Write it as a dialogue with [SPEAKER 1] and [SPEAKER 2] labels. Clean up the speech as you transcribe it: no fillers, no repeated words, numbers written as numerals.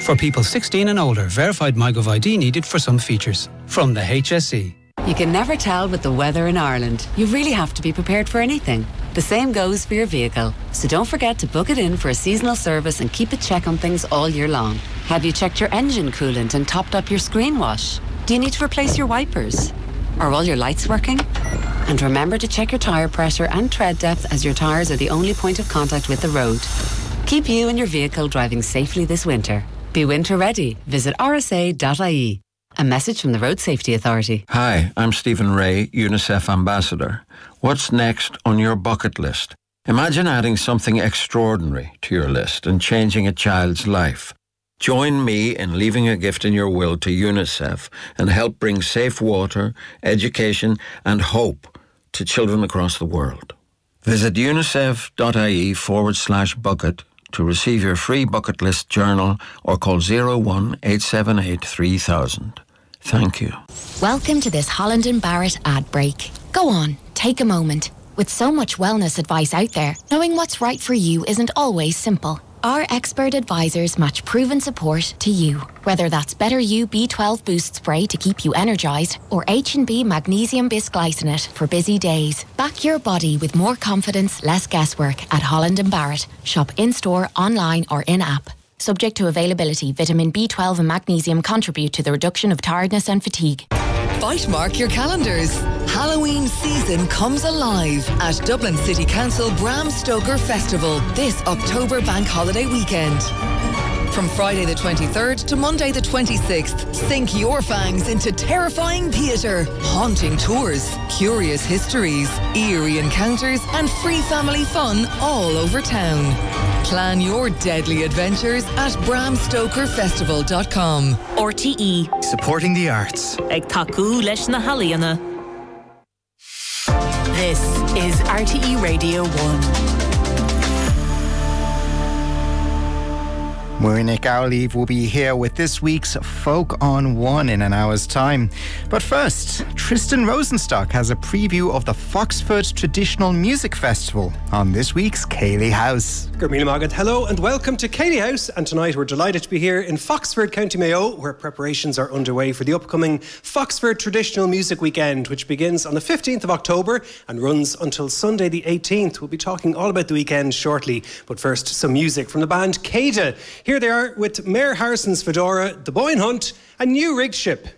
[SPEAKER 1] For people 16 and older, verified MyGov ID needed for some features. From the HSE.
[SPEAKER 2] You can never tell with the weather in Ireland. You really have to be prepared for anything. The same goes for your vehicle. So don't forget to book it in for a seasonal service and keep a check on things all year long. Have you checked your engine coolant and topped up your screen wash? Do you need to replace your wipers? Are all your lights working? And remember to check your tyre pressure and tread depth, as your tyres are the only point of contact with the road. Keep you and your vehicle driving safely this winter. Be winter ready. Visit rsa.ie. A message from the Road Safety Authority.
[SPEAKER 3] Hi, I'm Stephen Ray, UNICEF Ambassador. What's next on your bucket list? Imagine adding something extraordinary to your list and changing a child's life. Join me in leaving a gift in your will to UNICEF and help bring safe water, education and hope to children across the world. Visit unicef.ie/bucket to receive your free bucket list journal or call 01-878 3000. Thank you.
[SPEAKER 4] Welcome to this Holland & Barrett ad break. Go on, take a moment. With so much wellness advice out there, knowing what's right for you isn't always simple. Our expert advisors match proven support to you. Whether that's Better You B12 Boost Spray to keep you energised or H&B Magnesium Bisglycinate for busy days. Back your body with more confidence, less guesswork at Holland & Barrett. Shop in-store, online or in-app. Subject to availability, vitamin B12 and magnesium contribute to the reduction of tiredness and fatigue.
[SPEAKER 5] Bite mark your calendars. Halloween season comes alive at Dublin City Council Bram Stoker Festival this October bank holiday weekend. From Friday the 23rd to Monday the 26th, sink your fangs into terrifying theatre, haunting tours, curious histories, eerie encounters and free family fun all over town. Plan your deadly adventures at bramstokerfestival.com.
[SPEAKER 6] RTE.
[SPEAKER 7] Supporting the arts.
[SPEAKER 6] Ag taku leis na haliana. This is RTE Radio 1.
[SPEAKER 7] Muireann Gowleave will be here with this week's Folk on One in an hour's time. But first, Tristan Rosenstock has a preview of the Foxford Traditional Music Festival on this week's Cayley House.
[SPEAKER 8] Gurmila Magad, hello and welcome to Cayley House. And tonight we're delighted to be here in Foxford, County Mayo, where preparations are underway for the upcoming Foxford Traditional Music Weekend, which begins on the 15th of October and runs until Sunday the 18th. We'll be talking all about the weekend shortly. But first, some music from the band Cada. Here they are with Mayor Harrison's Fedora, The Boyne Hunt and New Rig Ship.